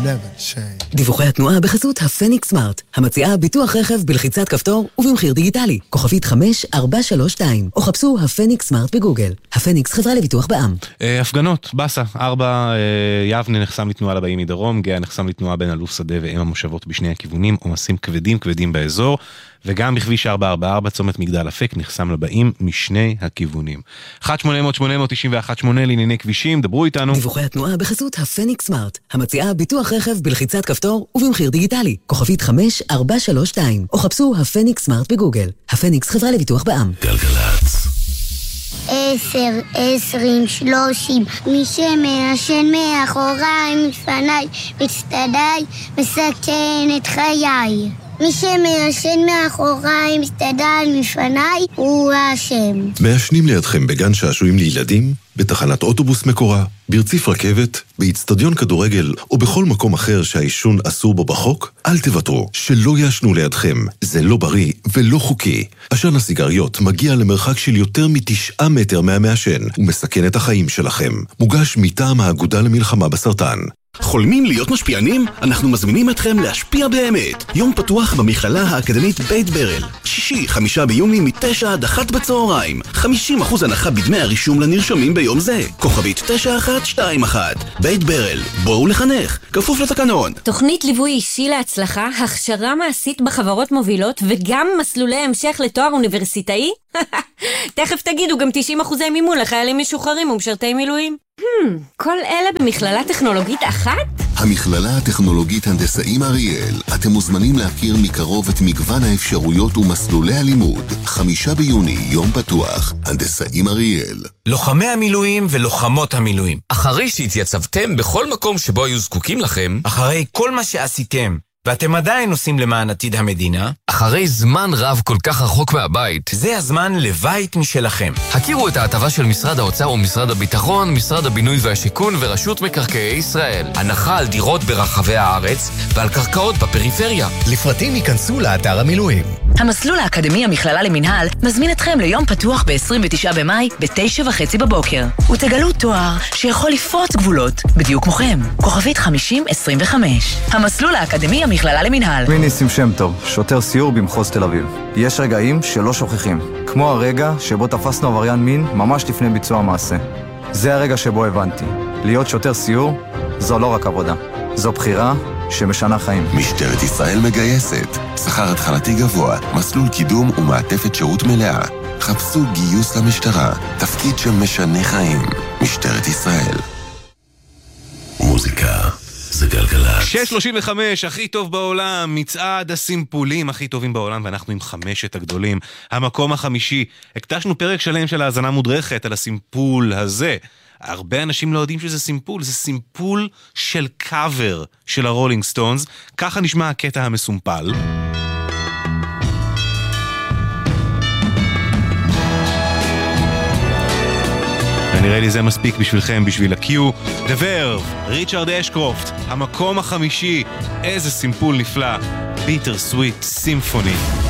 never change. דיווחי התנועה בחסות הפניקס סמארט, המציעה ביטוח רכב בלחיצת כפתור ובמחיר דיגיטלי. כוכבית 5432, או חפשו הפניקס סמארט בגוגל. הפניקס חברה לביטוח בע"מ. הפגנות, בסה, 4, יבנה נחסם לתנועה לבאים מדרום, גאה נחסם לתנועה בין אלוף שדה ועם המושבות בשני הכיוונים, עומסים כבדים באזור, וגם בכביש 444 צומת מגדל אפק נחסם לבאים משני הכיוונים. 1-800-891-8 לענייני כבישים, דברו איתנו. דיווחי התנועה בחסות הפניקס סמארט, המציעה ביטוח רכב בלחיצת כפתור ובמחיר דיגיטלי. כוכבית 5432, או חפשו הפניקס סמארט בגוגל. הפניקס חברה לביטוח בע"מ. גלגלצ 10, 20, 30, מי שמעשן מאחוריי, מפניי, מצטדיי, מסכן את חיי. מי שמעשן מאחוריי, מצטדיי, מפניי, הוא האשם. מעשנים לידכם בגן שעשועים לילדים, בתחנת אוטובוס מקורה, ברציף רכבת, באצטדיון כדורגל או בכל מקום אחר שהעישון אסור בו בחוק? אל תוותרו, שלא יעשנו לידכם. זה לא בריא ולא חוקי. עשן הסיגריות מגיע למרחק של יותר מ9 מטר מהמעשן ומסכן את החיים שלכם. מוגש מטעם האגודה למלחמה בסרטן. חולמים להיות משפיענים? אנחנו מזמינים אתכם להשפיע באמת. יום פתוח במכללה האקדמית בית ברל. שישי, 5 ביוני מ-9 עד 1 בצהריים. 50% הנחה בדמי הרישום לנרשמים ביום זה. כוכבית 9121. בית ברל. בואו לחנך. כפוף לתקנון. תוכנית ליווי אישי להצלחה, הכשרה מעשית בחברות מובילות וגם מסלולי המשך לתואר אוניברסיטאי? תכף תגידו גם 90% מימון לחיילים משוחררים ומשרתי מילואים. כל אלה במכללה טכנולוגית אחת? המכללה הטכנולוגית הנדסאים אריאל. אתם מוזמנים להכיר מקרוב את מגוון האפשרויות ומסלולי הלימוד. 5 ביוני, יום פתוח. הנדסאים אריאל. לוחמי המילואים ולוחמות המילואים, אחרי שהתייצבתם בכל מקום שבו היו זקוקים לכם, אחרי כל מה שעשיתם ואתם עדיין עושים למען עתיד המדינה, אחרי זמן רב כל כך רחוק מהבית, זה הזמן לבית משלכם. הכירו את ההטבה של משרד האוצר ומשרד הביטחון, משרד הבינוי והשיכון ורשות מקרקעי ישראל. הנחה על דירות ברחבי הארץ ועל קרקעות בפריפריה. לפרטים ייכנסו לאתר המילואים. המסלול האקדמי המכללה למינהל מזמין אתכם ליום פתוח ב-29 במאי ב-9:30 בבוקר. ותגלו תואר שיכול לפרוץ גבולות, בדיוק כמוכם. כוכבית 5025. המסלול האקדמי המכללה למינהל. שמי ניסים שם טוב, שוטר סיור במחוז תל אביב. יש רגעים שלא שוכחים, כמו הרגע שבו תפסנו עבריין מין ממש לפני ביצוע מעשה. זה הרגע שבו הבנתי, להיות שוטר סיור זו לא רק עבודה, זו בחירה שמשנה חיים. משטרת ישראל מגייסת, שכר התחלתי גבוה, מסלול קידום ומעטפת שירות מלאה. חפשו גיוס למשטרה, תפקיד שמשנה חיים. משטרת ישראל. מוזיקה זה גלגלצ. 6:35, הכי טוב בעולם, מצעד הסימפולים הכי טובים בעולם, ואנחנו עם 5 הגדולים. המקום החמישי, הקטשנו פרק שלם של האזנה מודרכת על הסימפול הזה. הרבה אנשים לא יודעים שזה סימפול, זה סימפול של קאבר של הרולינג סטונס. ככה נשמע הקטע המסומפל. ונראה לי זה מספיק בשבילכם, בשביל הקיו. The Verve, ריצ'רד אשקרופט, המקום החמישי, איזה סימפול נפלא, ביטר סוויט סימפוני.